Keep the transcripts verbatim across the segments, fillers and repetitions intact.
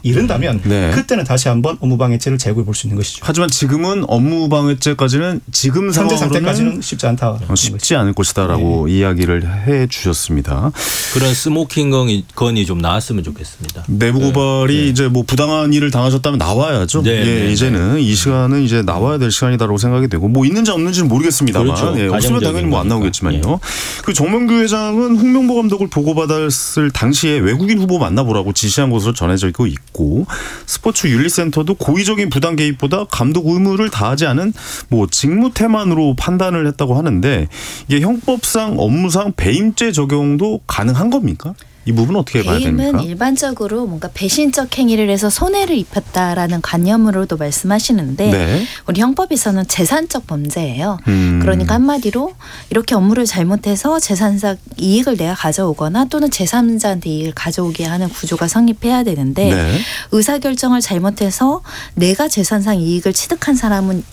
이른다면 네. 그때는 다시 한번 업무방해죄를 제고해 볼 수 있는 것이죠. 하지만 지금은 업무방해죄까지는 지금 현재 상황으로는 상태까지는 쉽지 않다. 쉽지 않을 것이다라고 네. 이야기를 해 주셨습니다. 그런 스모킹 건이, 건이 좀 나왔으면 좋겠습니다. 내부 고발이 네. 이제 뭐 부당한 일을 당하셨다면 나와야죠. 네. 예, 네. 이제는 이 시간은 이제 나와야 될 시간이다라고 생각이 되고 뭐 있는지 없는지는 모르겠습니다만 그렇죠. 예, 없으면 당연히 뭐 안 나오겠지만요. 예. 그 정몽규 회장은 홍명보 감독을 보고받았을 당시에 외국인 후보 만나보라고 지시한 것으로 전해지고 있고 스포츠 윤리센터도 고의적인 부당 개입보다 감독 의무를 다하지 않은 뭐 직무 태만으로 판단을 했다고 하는데 이게 형법상 업무상 배임죄 적용도 가능한 겁니까? 이 부분은 어떻게 봐야 됩니까? 배임은 일반적으로 뭔가 배신적 행위를 해서 손해를 입혔다라는 관념으로도 말씀하시는데 네. 우리 형법에서는 재산적 범죄예요. 음. 그러니까 한마디로 이렇게 업무를 잘못해서 재산상 이익을 내가 가져오거나 또는 제삼자한테 이익을 가져오게 하는 구조가 성립해야 되는데 네. 의사결정을 잘못해서 내가 재산상 이익을 취득한 사람은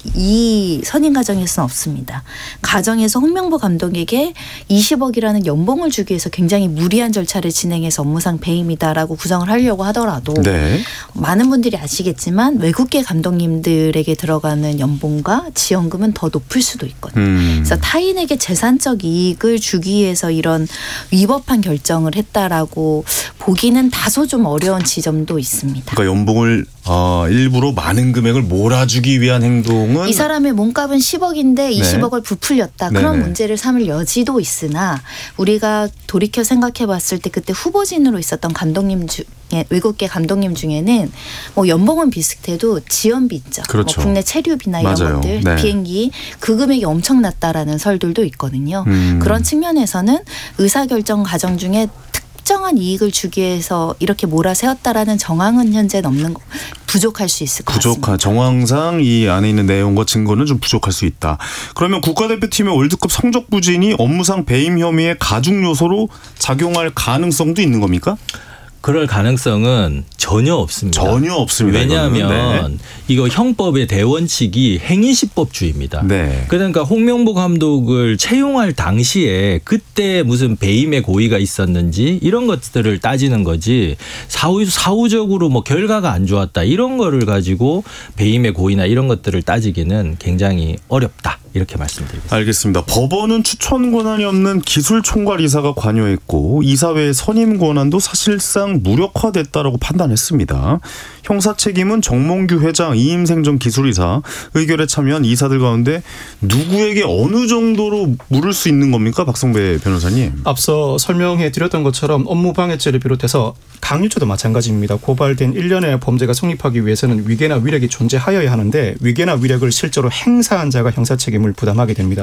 이 선임 과정에서는 없습니다. 가정에서 홍명보 감독에게 이십억이라는 연봉을 주기 위해서 굉장히 무리한 절차를 진행해서 업무상 배임이다라고 구성을 하려고 하더라도 네. 많은 분들이 아시겠지만 외국계 감독님들에게 들어가는 연봉과 지원금은 더 높을 수도 있거든요. 음. 그래서 타인에게 재산적 이익을 주기 위해서 이런 위법한 결정을 했다라고 보기는 다소 좀 어려운 지점도 있습니다. 그러니까 연봉을 어, 일부러 많은 금액을 몰아주기 위한 행동은 이 사람의 몸값은 십억인데 이십억을 부풀렸다. 네네. 그런 문제를 삼을 여지도 있으나 우리가 돌이켜 생각해 봤을 때 그때 후보진으로 있었던 감독님 중에 외국계 감독님 중에는 뭐 연봉은 비슷해도 지원비 있죠. 그렇죠. 뭐 국내 체류비나 이런 맞아요. 것들 네. 비행기 그 금액이 엄청 낮다라는 설들도 있거든요. 음. 그런 측면에서는 의사결정 과정 중에 특정한 이익을 주기 위해서 이렇게 몰아세웠다라는 정황은 현재는 없는 거 부족할 수 있을 것 부족한 같습니다. 정황상 이 안에 있는 내용과 증거는 좀 부족할 수 있다. 그러면 국가대표팀의 월드컵 성적 부진이 업무상 배임 혐의의 가중 요소로 작용할 가능성도 있는 겁니까? 그럴 가능성은 전혀 없습니다. 전혀 없습니다. 왜냐하면 네. 이거 형법의 대원칙이 행위시법주의입니다. 네. 그러니까 홍명보 감독을 채용할 당시에 그때 무슨 배임의 고의가 있었는지 이런 것들을 따지는 거지 사후, 사후적으로 뭐 결과가 안 좋았다 이런 거를 가지고 배임의 고의나 이런 것들을 따지기는 굉장히 어렵다. 이렇게 말씀드리겠습니다. 알겠습니다. 법원은 추천 권한이 없는 기술총괄이사가 관여했고 이사회의 선임 권한도 사실상 무력화됐다라고 판단했습니다. 형사 책임은 정몽규 회장, 이임생 전 기술이사, 의결에 참여한 이사들 가운데 누구에게 어느 정도로 물을 수 있는 겁니까? 박성배 변호사님. 앞서 설명해 드렸던 것처럼 업무방해죄를 비롯해서 강요죄도 마찬가지입니다. 고발된 일련의 범죄가 성립하기 위해서는 위계나 위력이 존재하여야 하는데 위계나 위력을 실제로 행사한 자가 형사 책임을 부담하게 됩니다.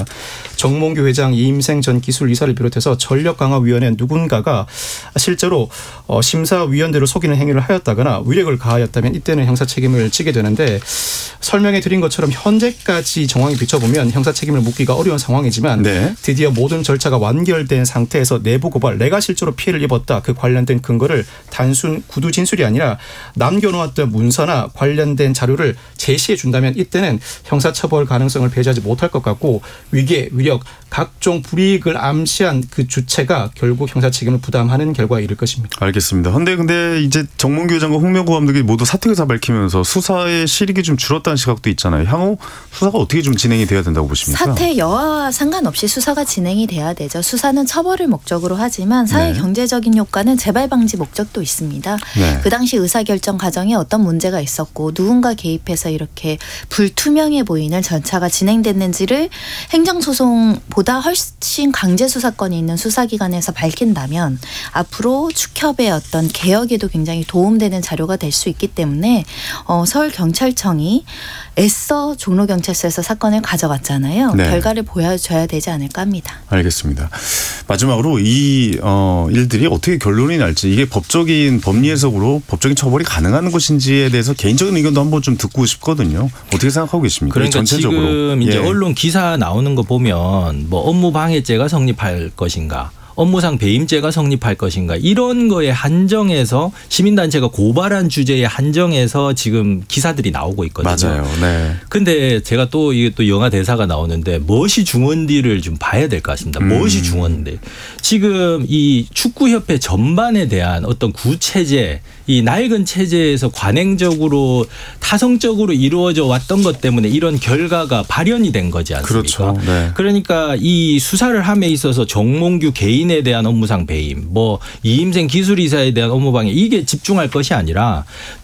정몽규 회장, 이임생 전 기술이사를 비롯해서 전력강화위원회 누군가가 실제로 심사위원들을 속이는 행위를 하였다거나 위력을 가하였다면 이때는 형사 책임을 지게 되는데 설명해 드린 것처럼 현재까지 정황에 비춰보면 형사 책임을 묻기가 어려운 상황이지만 네. 드디어 모든 절차가 완결된 상태에서 내부 고발, 내가 실제로 피해를 입었다. 그 관련된 근거를 단순 구두 진술이 아니라 남겨놓았던 문서나 관련된 자료를 제시해 준다면 이때는 형사처벌 가능성을 배제하지 못할 것 같고 위계, 위력, 각종 불이익을 암시한 그 주체가 결국 형사 책임을 부담하는 결과에 이를 것입니다. 알겠습니다. 그런데 근데 이제 정몽규 회장과 홍명보 감독이 모두 사퇴 의사 밝히면서 수사의 실익이 좀 줄었다는 시각도 있잖아요. 향후 수사가 어떻게 좀 진행이 돼야 된다고 보십니까? 사퇴 여하와 상관없이 수사가 진행이 돼야 되죠. 수사는 처벌을 목적으로 하지만 사회 네. 경제적인 효과는 재발 방지 목적도 있습니다. 네. 그 당시 의사결정 과정에 어떤 문제가 있었고 누군가 개입해서 이렇게 불투명해 보이는 절차가 진행됐는지를 행정소송보다 훨씬 강제 수사권이 있는 수사기관에서 밝힌다면 앞으로 축협의 어떤 개혁에도 굉장히 도움되는 자료가 될 수 있기 때문에 어, 서울경찰청이 애써 종로경찰서에서 사건을 가져갔잖아요. 네. 결과를 보여줘야 되지 않을까 합니다. 알겠습니다. 마지막으로 이 어, 일들이 어떻게 결론이 날지 이게 법적인 법리 해석으로 법적인 처벌이 가능한 것인지에 대해서 개인적인 의견도 한번 좀 듣고 싶거든요. 어떻게 생각하고 계십니까? 그러니까 전체적으로. 지금 이제 예. 언론 기사 나오는 거 보면 뭐 업무방해죄가 성립할 것인가 업무상 배임죄가 성립할 것인가 이런 거에 한정해서 시민단체가 고발한 주제에 한정해서 지금 기사들이 나오고 있거든요. 맞아요. 네. 근데 제가 또 이게 또 영화 대사가 나오는데 무엇이 중원디를 좀 봐야 될 것 같습니다. 음. 무엇이 중원디. 지금 이 축구협회 전반에 대한 어떤 구체제, 이 낡은 체제에서 관행적으로 타성적으로 이루어져 왔던 것 때문에 이런 결과가 발현이 된 거지 않습니까? 그렇죠. 네. 그러니까 이 수사를 함에 있어서 정몽규 개인에 대한 업무상 배임, 뭐 이임생 기술이사에 대한 업무방해 이게 집중할 것이 아니라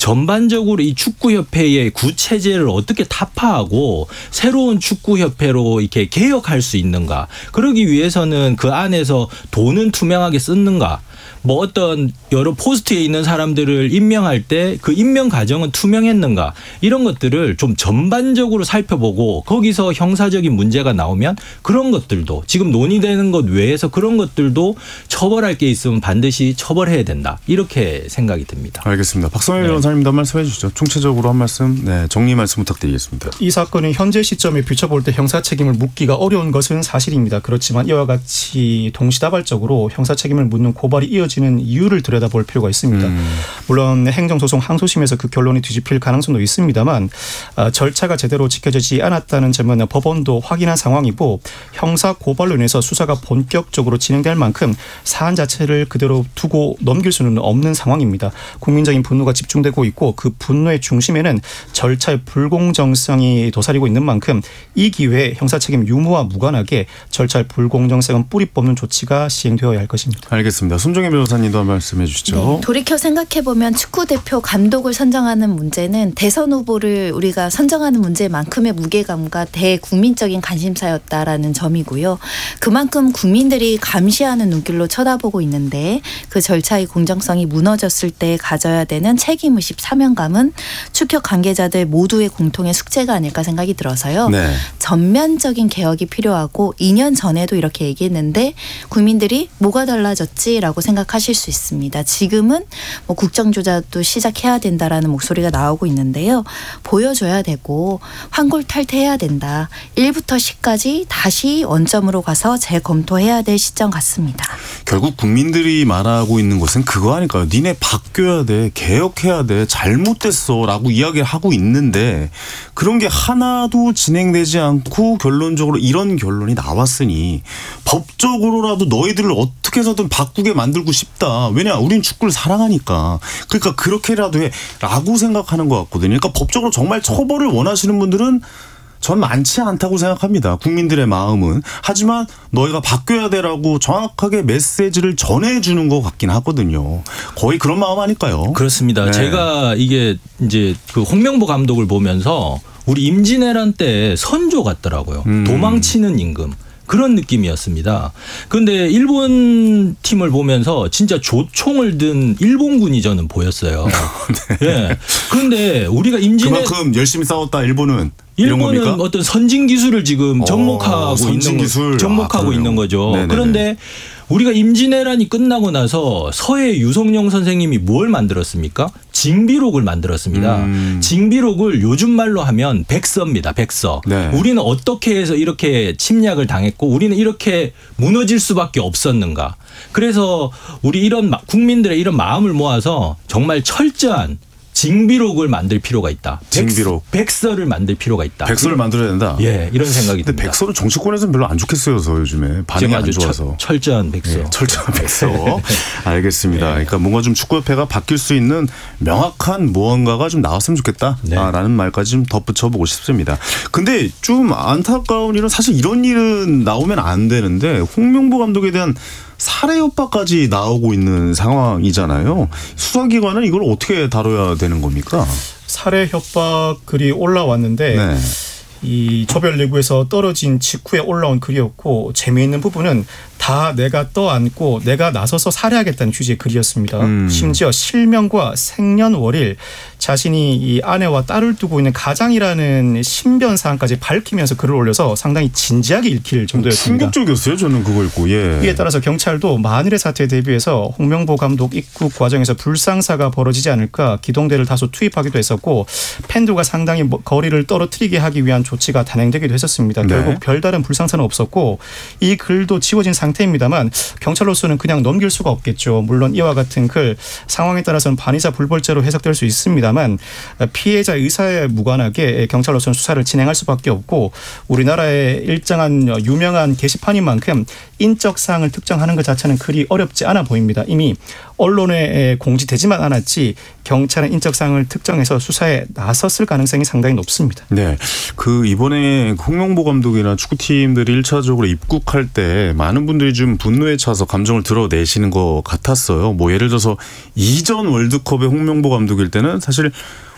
전반적으로 이 축구협회의 구체제를 어떻게 타파하고 새로운 축구협회로 이렇게 개혁할 수 있는가. 그러기 위해서는 그 안에서 돈은 투명하게 쓰는가. 뭐 어떤 여러 포스트에 있는 사람들을 임명할 때 그 임명 과정은 투명했는가 이런 것들을 좀 전반적으로 살펴보고 거기서 형사적인 문제가 나오면 그런 것들도 지금 논의되는 것 외에서 그런 것들도 처벌할 게 있으면 반드시 처벌해야 된다 이렇게 생각이 듭니다. 알겠습니다. 박성일 네. 변호사님도 한 말씀 해주시죠. 총체적으로 한 말씀, 네, 정리 말씀 부탁드리겠습니다. 이 사건은 현재 시점에 비춰볼 때 형사 책임을 묻기가 어려운 것은 사실입니다. 그렇지만 이와 같이 동시다발적으로 형사 책임을 묻는 고발이 이어지는 이유를 들여다볼 필요가 있습니다. 음. 물론 행정소송 항소심에서 그 결론이 뒤집힐 가능성도 있습니다만 절차가 제대로 지켜지지 않았다는 점은 법원도 확인한 상황이고 형사 고발로 인해서 수사가 본격적으로 진행될 만큼 사안 자체를 그대로 두고 넘길 수는 없는 상황입니다. 국민적인 분노가 집중되고 있고 그 분노의 중심에는 절차의 불공정성이 도사리고 있는 만큼 이 기회에 형사책임 유무와 무관하게 절차의 불공정성은 뿌리 뽑는 조치가 시행되어야 할 것입니다. 알겠습니다. 손정혜 변호사님도 한 말씀 해주시죠. 네, 돌이켜 생각해보면 축구대표 감독을 선정하는 문제는 대선 후보를 우리가 선정하는 문제만큼의 무게감과 대국민적인 관심사였다라는 점이고요. 그만큼 국민들이 감시하는 눈길로 쳐다보고 있는데 그 절차의 공정성이 무너졌을 때 가져야 되는 책임의식 사명감은 축협 관계자들 모두의 공통의 숙제가 아닐까 생각이 들어서요. 네. 전면적인 개혁이 필요하고 이 년 전에도 이렇게 얘기했는데 국민들이 뭐가 달라졌지라고 생각하실 수 있습니다. 지금은 뭐 국정조사도 시작해야 된다라는 목소리가 나오고 있는데요. 보여줘야 되고 환골탈태해야 된다. 일부터 십까지 다시 원점으로 가서 재검토해야 될 시점 같습니다. 결국 국민들이 말하고 있는 것은 그거 아닐까요? 니네 바뀌어야 돼. 개혁해야 돼. 잘못됐어. 라고 이야기를 하고 있는데 그런 게 하나도 진행되지 않고 결론적으로 이런 결론이 나왔으니 법적으로라도 너희들을 어떻게 해서든 바꾸게 만들고 싶다. 왜냐? 우린 축구를 사랑하니까. 그러니까 그렇게라도 해. 라고 생각하는 것 같거든요. 그러니까 법적으로 정말 처벌을 원하시는 분들은 전 많지 않다고 생각합니다. 국민들의 마음은. 하지만 너희가 바뀌어야 되라고 정확하게 메시지를 전해주는 것 같긴 하거든요. 거의 그런 마음 아닐까요? 그렇습니다. 네. 제가 이게 이제 그 홍명보 감독을 보면서 우리 임진왜란 때 선조 같더라고요. 음. 도망치는 임금. 그런 느낌이었습니다. 그런데 일본 팀을 보면서 진짜 조총을 든 일본군이 저는 보였어요. 네. 네. 그런데 우리가 임진왜란 그만큼 열심히 싸웠다 일본은. 이런 일본은 겁니까? 어떤 선진 기술을 지금 접목하고 어, 선진 있는 기술. 접목하고 아, 있는 거죠. 네네네. 그런데 우리가 임진왜란이 끝나고 나서 서해 유성룡 선생님이 뭘 만들었습니까? 징비록을 만들었습니다. 음. 징비록을 요즘 말로 하면 백서입니다. 백서. 네. 우리는 어떻게 해서 이렇게 침략을 당했고 우리는 이렇게 무너질 수밖에 없었는가. 그래서 우리 이런 국민들의 이런 마음을 모아서 정말 철저한 징비록을 만들 필요가 있다. 징비록. 백, 백서를 만들 필요가 있다. 백서를 만들어야 된다. 예, 이런 생각이 근데 듭니다. 백서는 정치권에서는 별로 안 좋겠어요. 요즘에 반응이 안 아주 좋아서. 철, 철저한 백서. 네, 철저한 백서. 알겠습니다. 그러니까 뭔가 좀 축구협회가 바뀔 수 있는 명확한 무언가가 좀 나왔으면 좋겠다라는 네. 말까지 좀 덧붙여보고 싶습니다. 근데 좀 안타까운 일은 사실 이런 일은 나오면 안 되는데 홍명보 감독에 대한 살해 협박까지 나오고 있는 상황이잖아요. 수사기관은 이걸 어떻게 다뤄야 되는 겁니까? 살해 협박 글이 올라왔는데 네. 이 조별리그에서 떨어진 직후에 올라온 글이었고 재미있는 부분은 다 내가 떠안고 내가 나서서 살해하겠다는 취지의 글이었습니다. 음. 심지어 실명과 생년월일 자신이 이 아내와 딸을 두고 있는 가장이라는 신변 사항까지 밝히면서 글을 올려서 상당히 진지하게 읽힐 정도였습니다. 충격적이었어요. 저는 그거 읽고. 예. 이에 따라서 경찰도 만일의 사태에 대비해서 홍명보 감독 입국 과정에서 불상사가 벌어지지 않을까 기동대를 다소 투입하기도 했었고 팬들과 상당히 거리를 떨어뜨리게 하기 위한 조치가 단행되기도 했었습니다. 네. 결국 별다른 불상사는 없었고 이 글도 지워진 상태입니다만 경찰로서는 그냥 넘길 수가 없겠죠. 물론 이와 같은 글 상황에 따라서는 반의사 불벌죄로 해석될 수 있습니다만 피해자 의사에 무관하게 경찰로서는 수사를 진행할 수밖에 없고 우리나라의 일정한 유명한 게시판인 만큼 인적 사항을 특정하는 것 자체는 그리 어렵지 않아 보입니다. 이미 언론에 공지되지만 않았지 경찰은 인적 사항을 특정해서 수사에 나섰을 가능성이 상당히 높습니다. 네, 그 이번에 홍명보 감독이나 축구팀들이 일차적으로 입국할 때 많은 분들이 좀 분노에 차서 감정을 드러내시는 것 같았어요. 뭐 예를 들어서 이전 월드컵의 홍명보 감독일 때는 사실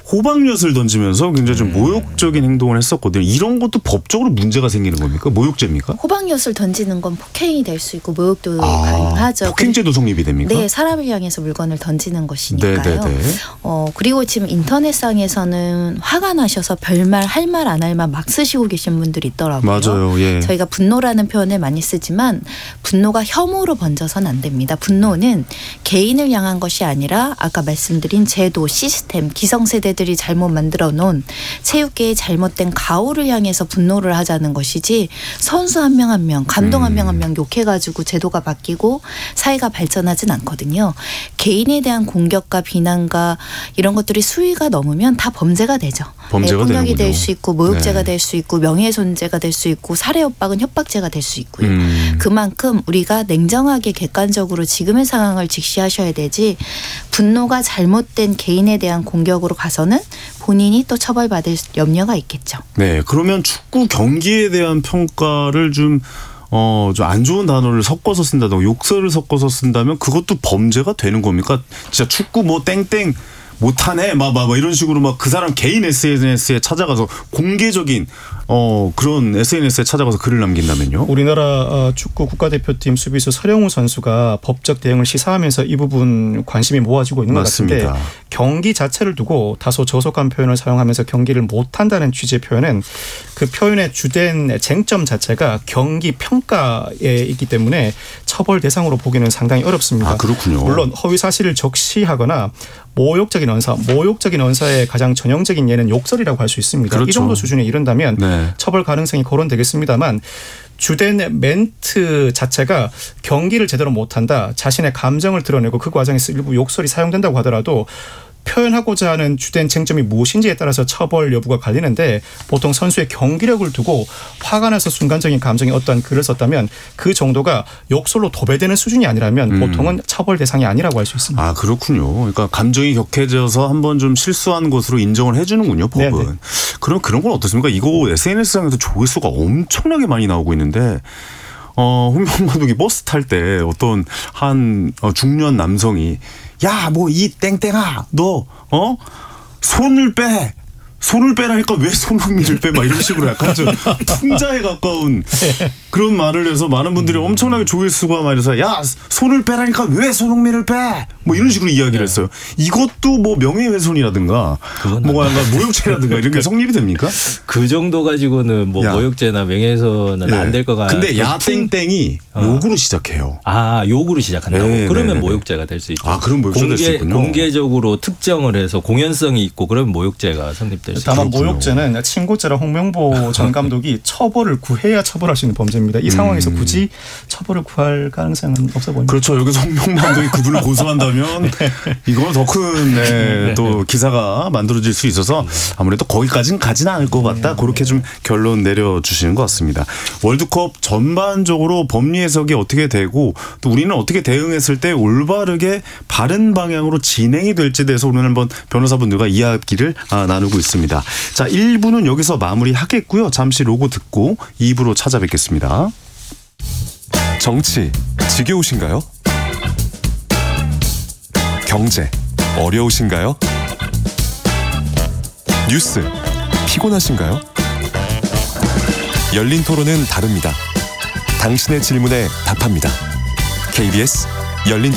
호박엿을 던지면서 굉장히 좀 모욕적인 행동을 했었거든요. 이런 것도 법적으로 문제가 생기는 겁니까? 모욕죄입니까? 호박엿을 던지는 건 폭행이 될 수 있고 모욕도 아, 가능하죠. 폭행죄도 성립이 됩니까? 네, 사람을 향해서 물건을 던지는 것이니까요. 네네네. 어, 그리고 지금 인터넷상에서는 화가 나셔서 별말 할 말 안 할 말 막 쓰시고 계신 분들이 있더라고요. 맞아요. 예. 저희가 분노라는 표현을 많이 쓰지만 분노가 혐오로 번져서는 안 됩니다. 분노는 개인을 향한 것이 아니라 아까 말씀드린 제도, 시스템, 기성세대 들이 잘못 만들어 놓은 체육계의 잘못된 가오를 향해서 분노를 하자는 것이지 선수 한 명 한 명, 감독 한 명 한 명 욕해가지고 제도가 바뀌고 사회가 발전하진 않거든요. 개인에 대한 공격과 비난과 이런 것들이 수위가 넘으면 다 범죄가 되죠. 범죄가 네, 폭력이 되는군요. 될 수 있고 모욕죄가 네. 될 수 있고 명예훼손죄가 될 수 있고 살해협박은 협박죄가 될 수 있고요. 음. 그만큼 우리가 냉정하게 객관적으로 지금의 상황을 직시하셔야 되지 분노가 잘못된 개인에 대한 공격으로 가서는 본인이 또 처벌받을 염려가 있겠죠. 네, 그러면 축구 경기에 대한 평가를 좀 어, 좀 안 좋은 단어를 섞어서 쓴다던가 욕설을 섞어서 쓴다면 그것도 범죄가 되는 겁니까? 진짜 축구 뭐 땡땡 못하네 막, 막, 막 이런 식으로 막 그 사람 개인 에스엔에스에 찾아가서 공개적인 어 그런 에스엔에스에 찾아가서 글을 남긴다면요? 우리나라 축구 국가대표팀 수비수 서령우 선수가 법적 대응을 시사하면서 이 부분 관심이 모아지고 있는 맞습니다. 것 같은데 경기 자체를 두고 다소 저속한 표현을 사용하면서 경기를 못한다는 취지의 표현은 그 표현의 주된 쟁점 자체가 경기 평가에 있기 때문에 처벌 대상으로 보기는 상당히 어렵습니다. 아, 그렇군요. 물론 허위 사실을 적시하거나 모욕적인 언사, 모욕적인 언사의 가장 전형적인 예는 욕설이라고 할 수 있습니다. 그렇죠. 이 정도 수준에 이른다면 네. 처벌 가능성이 거론되겠습니다만 주된 멘트 자체가 경기를 제대로 못한다, 자신의 감정을 드러내고 그 과정에서 일부 욕설이 사용된다고 하더라도 표현하고자 하는 주된 쟁점이 무엇인지에 따라서 처벌 여부가 갈리는데 보통 선수의 경기력을 두고 화가 나서 순간적인 감정이 어떠한 글을 썼다면 그 정도가 욕설로 도배되는 수준이 아니라면 음. 보통은 처벌 대상이 아니라고 할 수 있습니다. 아, 그렇군요. 그러니까 감정이 격해져서 한번 좀 실수한 것으로 인정을 해주는군요, 법은. 네네. 그럼 그런 건 어떻습니까? 이거 에스엔에스상에서 조회수가 엄청나게 많이 나오고 있는데 어, 홍명보 감독이 버스 탈 때 어떤 한 중년 남성이 야, 뭐 이 땡땡아, 너 어? 손을 빼. 손을 빼라니까 왜 손흥민을 빼? 막 이런 식으로 약간 좀 풍자에 가까운 그런 말을 해서 많은 분들이 엄청나게 조회수가 많이 돼서 야, 손을 빼라니까 왜 손흥민을 빼? 뭐 이런 식으로 이야기를 했어요. 이것도 뭐 명예훼손이라든가 뭐가 모욕죄라든가 이런 게 성립이 됩니까? 그 정도 가지고는 뭐 야. 모욕죄나 명예훼손은 네. 안 될 것 같아요. 근데 야 땡땡이 욕으로 시작해요. 아, 욕으로 시작한다고? 네, 그러면 네, 네. 모욕죄가 될 수 있죠. 아, 그럼 모욕죄가 될 수 공개, 있군요. 공개적으로 특정을 해서 공연성이 있고 그러면 모욕죄가 성립될 수 다만 있죠. 모욕죄는 친고죄라 홍명보 전 감독이 처벌을 구해야 처벌할 수 있는 범죄입니다. 이 상황에서 음. 굳이 처벌을 구할 가능성은 없어 보입니다. 그렇죠. 여기서 홍명보 감독이 그분을 고소한다면 이건 더 큰 네, 또 기사가 만들어질 수 있어서 아무래도 거기까지는 가지는 않을 것 같다. 그렇게 좀 결론 내려주시는 것 같습니다. 월드컵 전반적으로 법리 해석이 어떻게 되고 또 우리는 어떻게 대응했을 때 올바르게 바른 방향으로 진행이 될지에 대해서 오늘 한번 변호사분들과 이야기를 나누고 있습니다. 자, 일 부는 여기서 마무리하겠고요. 잠시 로고 듣고 이 부로 찾아뵙겠습니다. 정치 지겨우신가요? 경제 어려우신가요? 뉴스 피곤하신가요? 열린 토론은 다릅니다. 당신의 질문에 답합니다. 케이비에스 열린